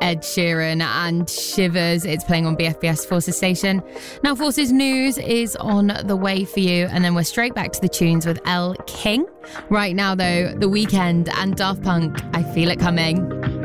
Ed Sheeran and Shivers. It's playing on BFBS Forces Station. Now Forces News is on the way for you, and then we're straight back to the tunes with Elle King. Right now though, The Weeknd and Daft Punk, I Feel It Coming.